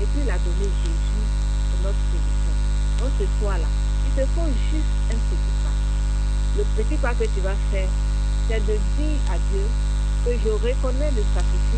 puis il a donné Jésus pour notre solution. Donc ce soir-là, il te faut juste un petit pas. Le petit pas que tu vas faire, c'est de dire à Dieu que je reconnais le sacrifice